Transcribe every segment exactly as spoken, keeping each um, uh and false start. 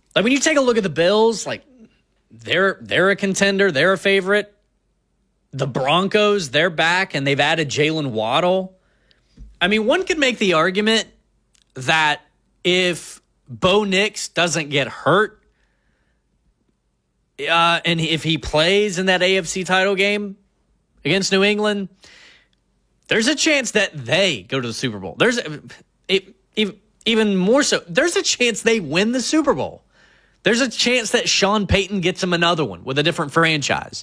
Like when you take a look at the Bills, like they're they're a contender, they're a favorite. The Broncos, they're back, and they've added Jalen Waddle. I mean, one could make the argument that if Bo Nix doesn't get hurt, uh, and if he plays in that A F C title game against New England, there's a chance that they go to the Super Bowl. There's it, even more so, there's a chance they win the Super Bowl. There's a chance that Sean Payton gets him another one with a different franchise.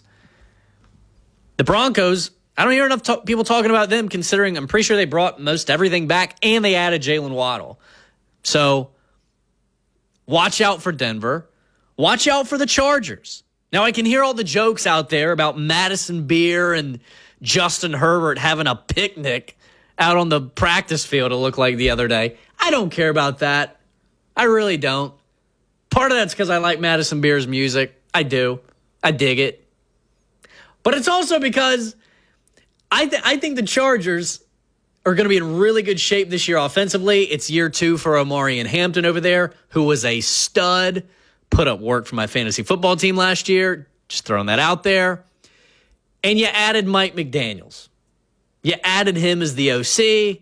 The Broncos, I don't hear enough to- people talking about them, considering I'm pretty sure they brought most everything back and they added Jalen Waddle. So watch out for Denver. Watch out for the Chargers. Now, I can hear all the jokes out there about Madison Beer and Justin Herbert having a picnic out on the practice field, it looked like the other day. I don't care about that. I really don't. Part of that's because I like Madison Beer's music. I do. I dig it. But it's also because I, th- I think the Chargers are going to be in really good shape this year offensively. It's year two for Omarion Hampton over there, who was a stud, put up work for my fantasy football team last year. Just throwing that out there. And you added Mike McDaniels. You added him as the O C.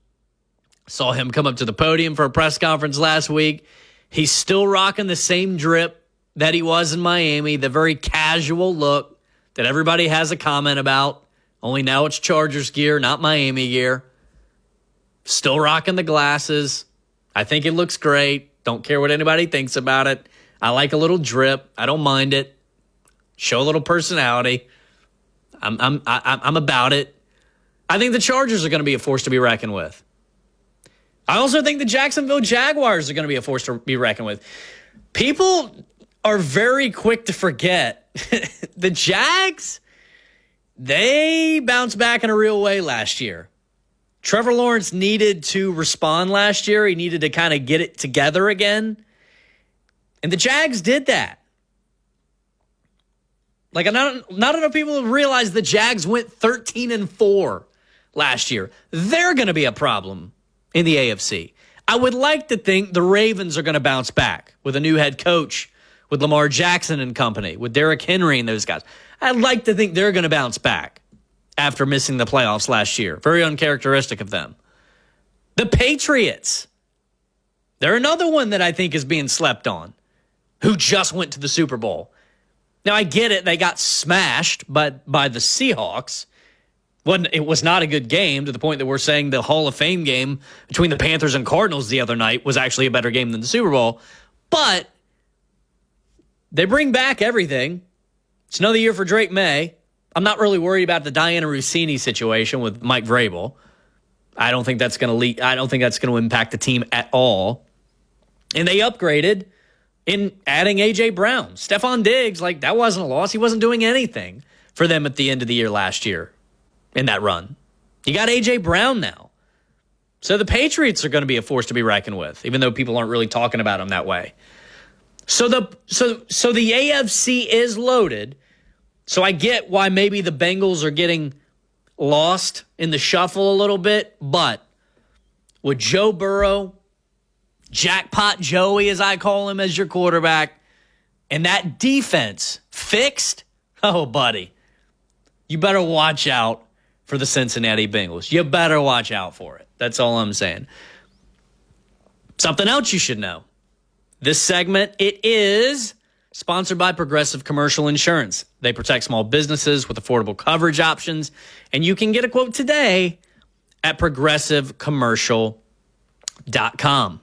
Saw him come up to the podium for a press conference last week. He's still rocking the same drip that he was in Miami, the very casual look that everybody has a comment about. Only now it's Chargers gear, not Miami gear. Still rocking the glasses. I think it looks great. Don't care what anybody thinks about it. I like a little drip. I don't mind it. Show a little personality. I'm I'm I, I'm about it. I think the Chargers are going to be a force to be reckoned with. I also think the Jacksonville Jaguars are going to be a force to be reckoned with. People are very quick to forget the Jags, they bounced back in a real way last year. Trevor Lawrence needed to respond last year. He needed to kind of get it together again. And the Jags did that. Like, not, not enough people realize the Jags went thirteen and four last year. They're going to be a problem in the A F C. I would like to think the Ravens are going to bounce back with a new head coach, with Lamar Jackson and company, with Derrick Henry and those guys. I'd like to think they're going to bounce back after missing the playoffs last year. Very uncharacteristic of them. The Patriots, they're another one that I think is being slept on, who just went to the Super Bowl. Now, I get it. They got smashed by, by the Seahawks. Wasn't, it was not a good game, to the point that we're saying the Hall of Fame game between the Panthers and Cardinals the other night was actually a better game than the Super Bowl. But they bring back everything. It's another year for Drake May. I'm not really worried about the Diana Rossini situation with Mike Vrabel. I don't think that's going to leak. I don't think that's going to impact the team at all. And they upgraded in adding A J Brown. Stephon Diggs, like, that wasn't a loss. He wasn't doing anything for them at the end of the year last year in that run. You got A J Brown now. So the Patriots are going to be a force to be reckoned with, even though people aren't really talking about them that way. So the so so the A F C is loaded. So I get why maybe the Bengals are getting lost in the shuffle a little bit, but with Joe Burrow, Jackpot Joey, as I call him, as your quarterback, and that defense fixed, oh, buddy, you better watch out for the Cincinnati Bengals. You better watch out for it. That's all I'm saying. Something else you should know. This segment, it is sponsored by Progressive Commercial Insurance. They protect small businesses with affordable coverage options, and you can get a quote today at progressive commercial dot com.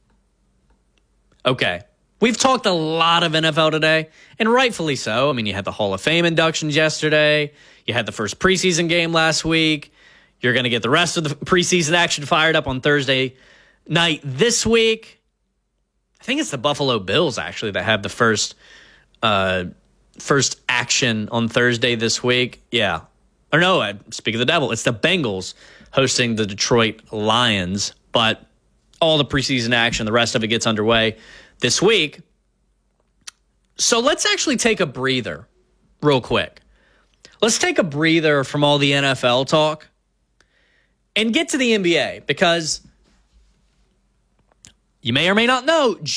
Okay, we've talked a lot of N F L today, and rightfully so. I mean, you had the Hall of Fame inductions yesterday. You had the first preseason game last week. You're going to get the rest of the preseason action fired up on Thursday night this week. I think it's the Buffalo Bills, actually, that have the first uh, first action on Thursday this week. Yeah. Or no, I speak of the devil. It's the Bengals hosting the Detroit Lions. But all the preseason action, the rest of it gets underway this week. So let's actually take a breather real quick. Let's take a breather from all the N F L talk and get to the N B A, because you may or may not know,